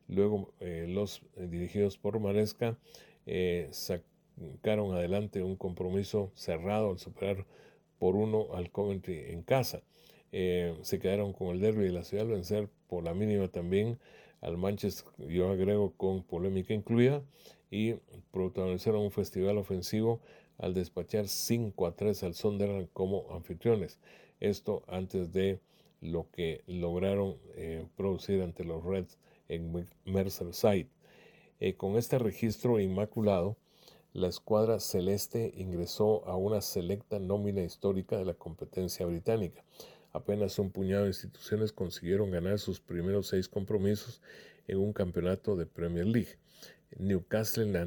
Luego los dirigidos por Maresca sacaron adelante un compromiso cerrado al superar por 1 al Coventry en casa. Se quedaron con el derbi de la ciudad al vencer por la mínima también al Manchester, yo agrego con polémica incluida, y protagonizaron un festival ofensivo al despachar 5-3 al Sunderland como anfitriones. Esto antes de lo que lograron producir ante los Reds en Merseyside. Con este registro inmaculado, la escuadra celeste ingresó a una selecta nómina histórica de la competencia británica. Apenas un puñado de instituciones consiguieron ganar sus primeros 6 compromisos en un campeonato de Premier League. Newcastle en la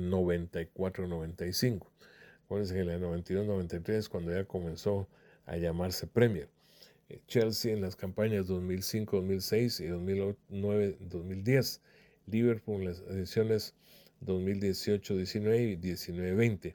94-95. Acuérdense que en la 92-93 cuando ya comenzó a llamarse Premier. Chelsea en las campañas 2005-2006 y 2009-2010. Liverpool en las ediciones 2018-19 y 19-20.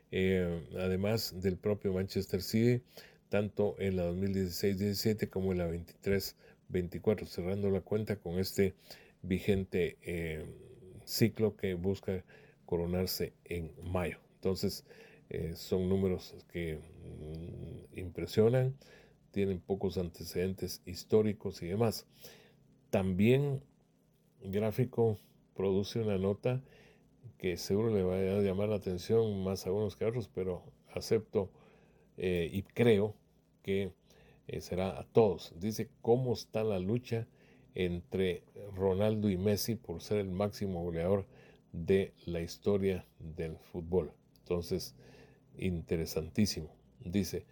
Además del propio Manchester City, tanto en la 2016-17 como en la 23-24, cerrando la cuenta con este vigente ciclo que busca coronarse en mayo. Entonces, son números que impresionan, tienen pocos antecedentes históricos y demás. También Gráfico produce una nota que seguro le va a llamar la atención más a unos que a otros, pero acepto y creo que será a todos. Dice cómo está la lucha entre Ronaldo y Messi por ser el máximo goleador de la historia del fútbol. Entonces, interesantísimo. Dice,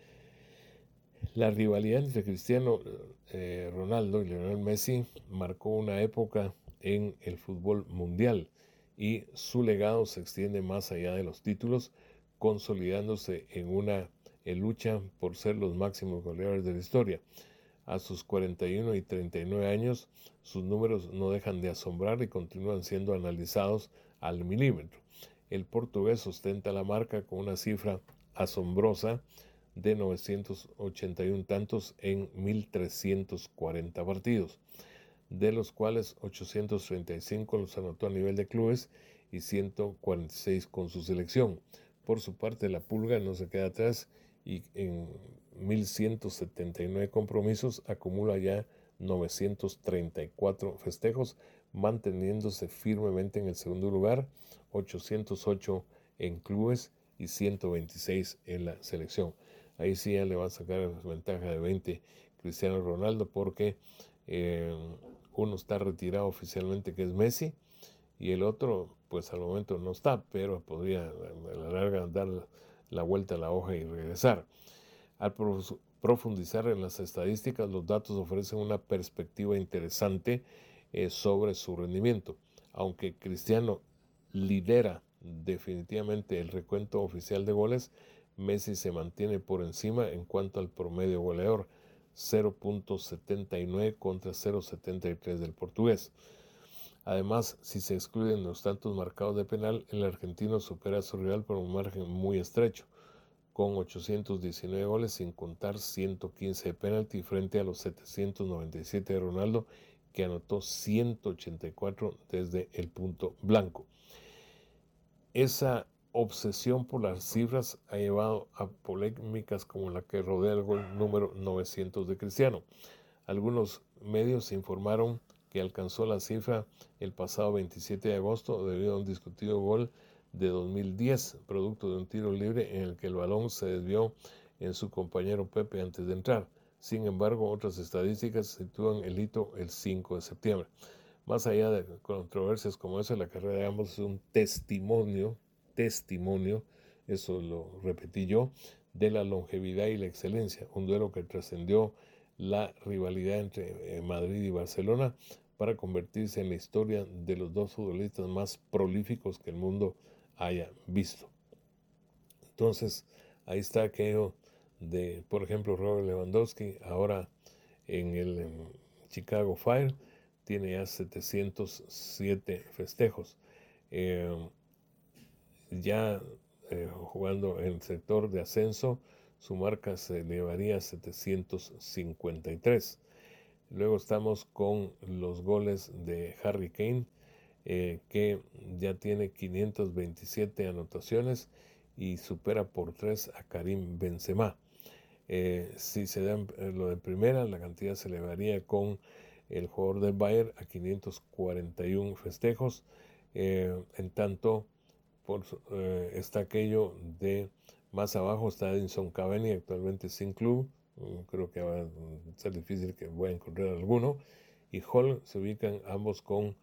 la rivalidad entre Cristiano Ronaldo y Lionel Messi marcó una época en el fútbol mundial y su legado se extiende más allá de los títulos, consolidándose en una lucha por ser los máximos goleadores de la historia. A sus 41 y 39 años, sus números no dejan de asombrar y continúan siendo analizados al milímetro. El portugués ostenta la marca con una cifra asombrosa de 981 tantos en 1.340 partidos, de los cuales 835 los anotó a nivel de clubes y 146 con su selección. Por su parte, la Pulga no se queda atrás y en 1.179 compromisos acumula ya 934 festejos, manteniéndose firmemente en el segundo lugar, 808 en clubes y 126 en la selección. Ahí sí ya le va a sacar ventaja de 20 Cristiano Ronaldo porque uno está retirado oficialmente, que es Messi, y el otro pues al momento no está, pero podría a la larga dar la vuelta a la hoja y regresar. Al profundizar en las estadísticas, los datos ofrecen una perspectiva interesante sobre su rendimiento. Aunque Cristiano lidera definitivamente el recuento oficial de goles, Messi se mantiene por encima en cuanto al promedio goleador, 0.79 contra 0.73 del portugués. Además, si se excluyen los tantos marcados de penal, el argentino supera a su rival por un margen muy estrecho, con 819 goles sin contar 115 de penalti frente a los 797 de Ronaldo, que anotó 184 desde el punto blanco. Esa obsesión por las cifras ha llevado a polémicas como la que rodea el gol número 900 de Cristiano. Algunos medios informaron que alcanzó la cifra el pasado 27 de agosto debido a un discutido gol de 2010, producto de un tiro libre en el que el balón se desvió en su compañero Pepe antes de entrar. Sin embargo, otras estadísticas sitúan el hito el 5 de septiembre. Más allá de controversias como esa, la carrera de ambos es un testimonio, eso lo repetí yo, de la longevidad y la excelencia, un duelo que trascendió la rivalidad entre Madrid y Barcelona para convertirse en la historia de los dos futbolistas más prolíficos que el mundo haya visto. Entonces, ahí está aquello de, por ejemplo, Robert Lewandowski, ahora en el Chicago Fire, tiene ya 707 festejos. Eh, ya jugando en el sector de ascenso, su marca se elevaría a 753. Luego estamos con los goles de Harry Kane, que ya tiene 527 anotaciones y supera por 3 a Karim Benzema. Si se da lo de primera, la cantidad se elevaría con el jugador del Bayern a 541 festejos. En tanto, está aquello de más abajo, está Edinson Cavani, actualmente sin club. Creo que va a ser difícil que voy a encontrar alguno. Y Hall se ubican ambos con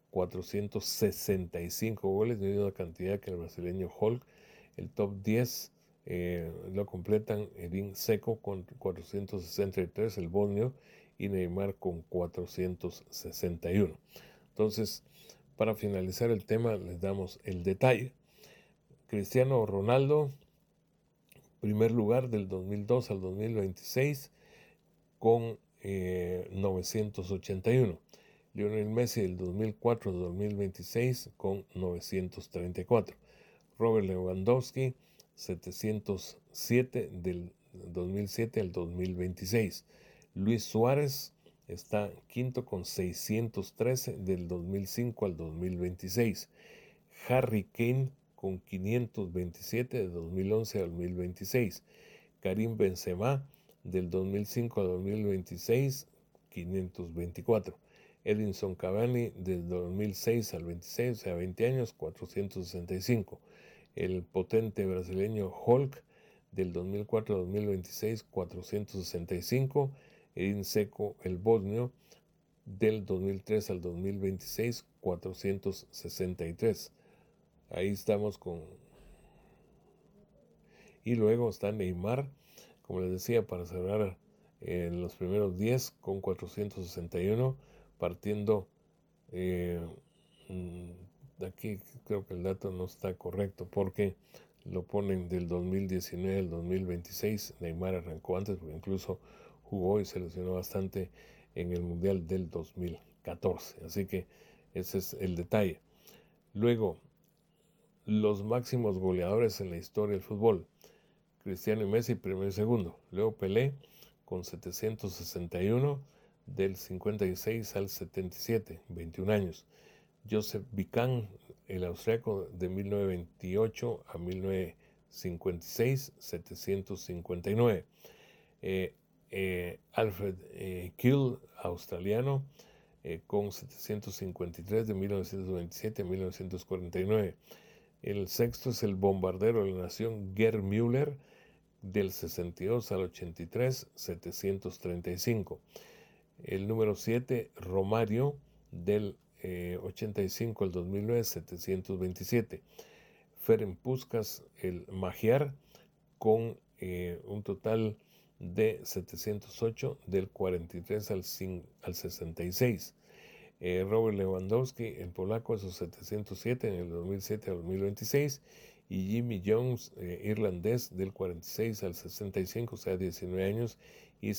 465 goles, misma cantidad que el brasileño Hall. El top 10 lo completan Edin Dzeko con 463, el bosnio, y Neymar con 461. Entonces, para finalizar el tema, les damos el detalle. Cristiano Ronaldo, primer lugar del 2002 al 2026 con 981. Lionel Messi del 2004 al 2026 con 934. Robert Lewandowski 707 del 2007 al 2026. Luis Suárez está quinto con 613 del 2005 al 2026. Harry Kane con 527 de 2011 al 2026. Karim Benzema del 2005 al 2026, 524. Edinson Cavani del 2006 al 26, o sea, 20 años, 465. El potente brasileño Hulk del 2004 al 2026, 465. Edin Dzeko, el bosnio, del 2003 al 2026, 463. Ahí estamos con... Y luego está Neymar, como les decía, para cerrar en los primeros 10 con 461, partiendo de aquí. Creo que el dato no está correcto porque lo ponen del 2019 al 2026. Neymar arrancó antes porque incluso jugó y se lesionó bastante en el Mundial del 2014. Así que ese es el detalle. Luego, los máximos goleadores en la historia del fútbol. Cristiano y Messi primero y segundo. Luego Pelé con 761 del 56 al 77, 21 años. Joseph Bican, el austriaco, de 1928 a 1956, 759. Alfred Kiel, australiano, con 753 de 1927 a 1949. El sexto es el bombardero de la nación Gerd Müller, del 62 al 83, 735. El número 7, Romario, del 85 al 2009, 727. Ferenc Puskás, el magiar, con un total de 708, del 43 al 66. Robert Lewandowski, el polaco, esos 707 en el 2007 al 2026. Y Jimmy Jones, irlandés, del 46 al 65, o sea, 19 años y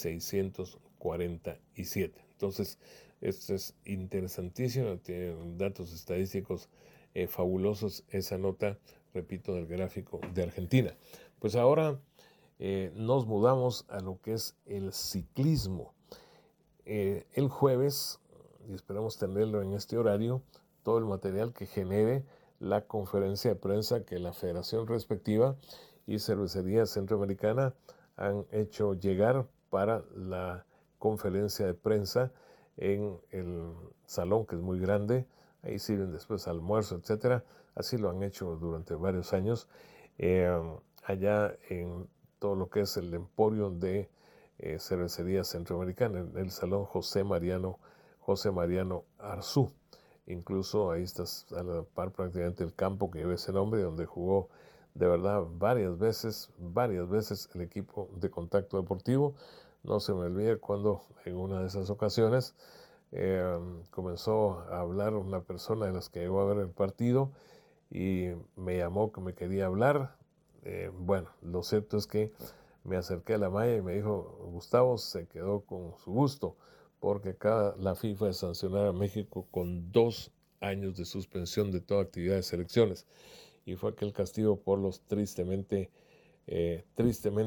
647. Entonces, esto es interesantísimo, tiene datos estadísticos fabulosos, esa nota, repito, del gráfico de Argentina. Pues ahora nos mudamos a lo que es el ciclismo. El jueves, y esperamos tenerlo en este horario, todo el material que genere la conferencia de prensa que la federación respectiva y Cervecería Centroamericana han hecho llegar para la conferencia de prensa en el salón, que es muy grande. Ahí sirven después almuerzo, etcétera. Así lo han hecho durante varios años. Allá en todo lo que es el emporio de Cervecería Centroamericana, en el salón José Mariano Arzú. Incluso ahí está a la par prácticamente el campo que lleva ese nombre, donde jugó de verdad varias veces el equipo de Contacto Deportivo. No se me olvida cuando en una de esas ocasiones comenzó a hablar una persona de las que llegó a ver el partido y me llamó que me quería hablar. Bueno, lo cierto es que me acerqué a la malla y me dijo: Gustavo se quedó con su gusto, porque acá la FIFA sancionar a México con 2 años de suspensión de toda actividad de selecciones. Y fue aquel castigo por los tristemente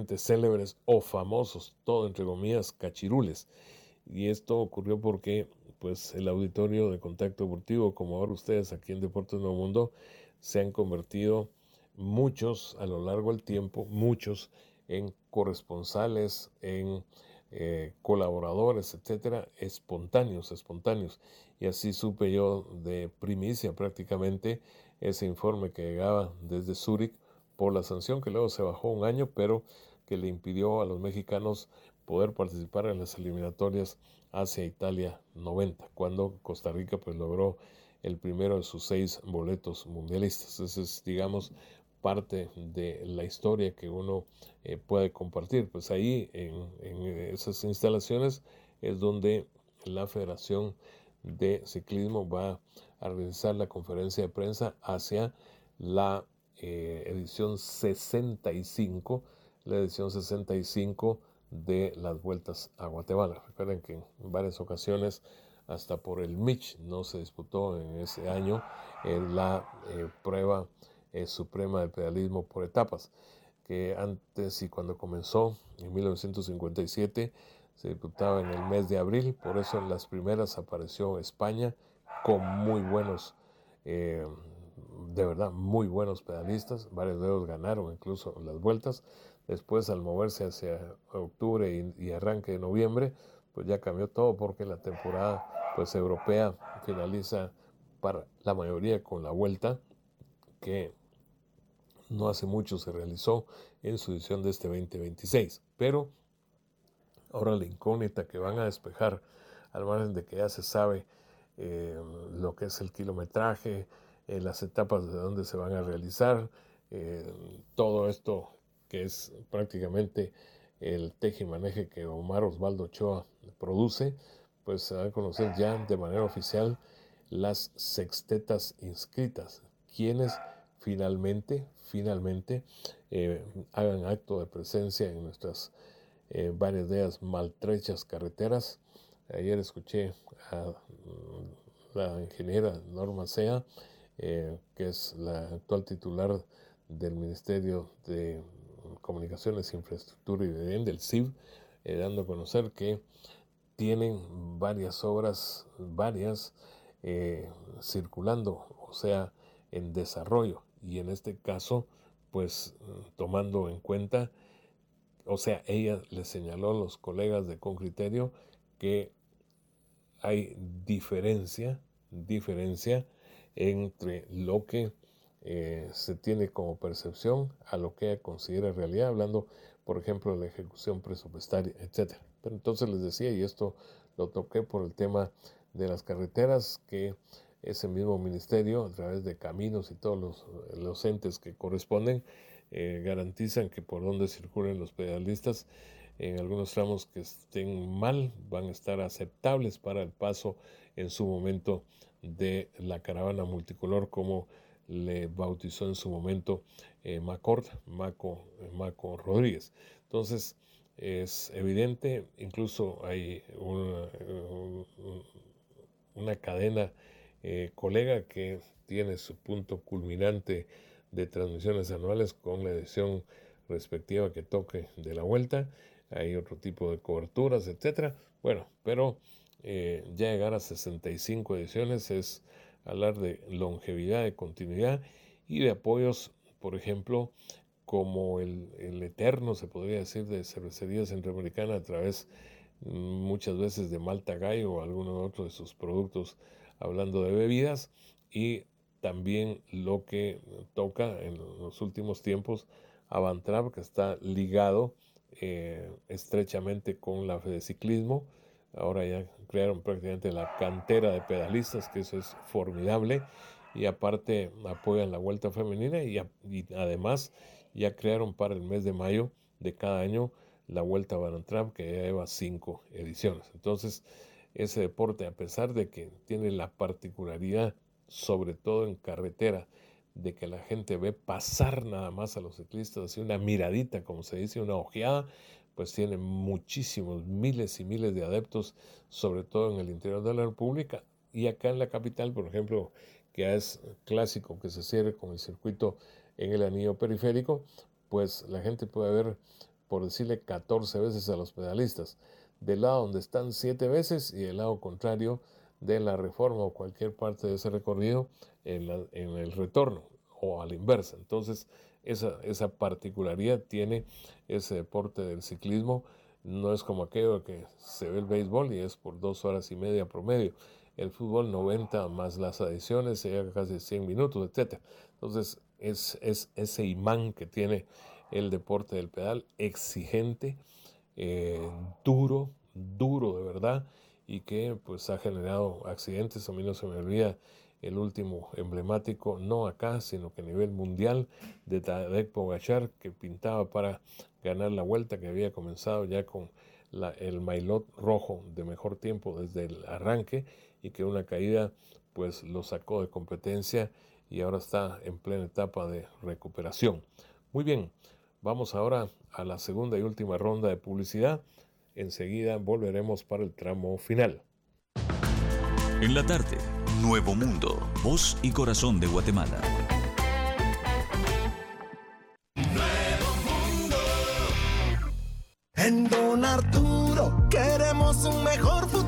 célebres o famosos, todo entre comillas, cachirules. Y esto ocurrió porque pues el auditorio de Contacto Deportivo, como ahora ustedes aquí en Deportes Nuevo Mundo, se han convertido muchos a lo largo del tiempo, muchos en corresponsales, en colaboradores, etcétera, espontáneos. Y así supe yo de primicia prácticamente ese informe que llegaba desde Zúrich por la sanción que luego se bajó un año, pero que le impidió a los mexicanos poder participar en las eliminatorias hacia Italia 90, cuando Costa Rica pues logró el primero de sus 6 boletos mundialistas. Esa es, digamos, parte de la historia que uno puede compartir. Pues ahí en esas instalaciones es donde la Federación de Ciclismo va a realizar la conferencia de prensa hacia la edición 65, la edición 65 de las vueltas a Guatemala. Recuerden que en varias ocasiones, hasta por el Mich, no se disputó en ese año la prueba suprema del pedalismo por etapas, que antes y cuando comenzó en 1957 se disputaba en el mes de abril. Por eso en las primeras apareció España con muy buenos de verdad muy buenos pedalistas, varios de ellos ganaron incluso las vueltas. Después, al moverse hacia octubre y arranque de noviembre, pues ya cambió todo, porque la temporada pues europea finaliza para la mayoría con la vuelta, que no hace mucho se realizó en su edición de este 2026. Pero ahora la incógnita que van a despejar, al margen de que ya se sabe lo que es el kilometraje, las etapas de dónde se van a realizar, todo esto que es prácticamente el teje-maneje que Omar Osvaldo Ochoa produce, pues se va a conocer ya de manera oficial las sextetas inscritas, quienes finalmente hagan acto de presencia en nuestras varias de ellas maltrechas carreteras. Ayer escuché a la ingeniera Norma Sea, que es la actual titular del Ministerio de Comunicaciones, Infraestructura y Vivienda, del CIV, dando a conocer que tienen varias obras, eh, circulando, o sea, en desarrollo. Y en este caso, pues tomando en cuenta, o sea, ella le señaló a los colegas de Concriterio que hay diferencia entre lo que se tiene como percepción a lo que ella considera realidad, hablando, por ejemplo, de la ejecución presupuestaria, etcétera. Pero entonces les decía, y esto lo toqué por el tema de las carreteras, que ese mismo ministerio, a través de caminos y todos los entes que corresponden, garantizan que por donde circulen los pedalistas, en algunos tramos que estén mal, van a estar aceptables para el paso en su momento de la caravana multicolor, como le bautizó en su momento Maco Rodríguez. Entonces, es evidente, incluso hay una cadena colega que tiene su punto culminante de transmisiones anuales con la edición respectiva que toque de la vuelta. Hay otro tipo de coberturas, etcétera. Bueno, pero ya llegar a 65 ediciones es hablar de longevidad, de continuidad y de apoyos, por ejemplo, como el eterno, se podría decir, de Cervecería Centroamericana, a través muchas veces de Malta Gallo o alguno otro de sus productos, hablando de bebidas. Y también lo que toca en los últimos tiempos a Bantrap, que está ligado estrechamente con la Fedeciclismo. Ahora ya crearon prácticamente la cantera de pedalistas, que eso es formidable, y aparte apoyan la vuelta femenina, y además ya crearon para el mes de mayo de cada año la Vuelta a Bantrap, que ya lleva 5 ediciones. Entonces, ese deporte, a pesar de que tiene la particularidad, sobre todo en carretera, de que la gente ve pasar nada más a los ciclistas, así una miradita, como se dice, una ojeada, pues tiene muchísimos, miles y miles de adeptos, sobre todo en el interior de la República. Y acá en la capital, por ejemplo, que es clásico que se cierre con el circuito en el anillo periférico, pues la gente puede ver, por decirle, 14 veces a los pedalistas, del lado donde están 7 veces y del lado contrario de la Reforma o cualquier parte de ese recorrido en el retorno o a la inversa. Entonces, esa particularidad tiene ese deporte del ciclismo. No es como aquello que se ve el béisbol y es por 2 horas y media promedio. El fútbol 90 más las adiciones, se llega casi 100 minutos, etc. Entonces es ese imán que tiene el deporte del pedal, exigente, duro, duro de verdad, y que pues ha generado accidentes. A mí no se me olvida el último emblemático, no acá, sino que a nivel mundial, de Tadej Pogačar, que pintaba para ganar la vuelta, que había comenzado ya con el maillot rojo de mejor tiempo desde el arranque, y que una caída pues lo sacó de competencia y ahora está en plena etapa de recuperación. Muy bien, vamos ahora a la segunda y última ronda de publicidad. Enseguida volveremos para el tramo final. En la tarde, Nuevo Mundo, voz y corazón de Guatemala. Nuevo Mundo. En Don Arturo queremos un mejor futuro.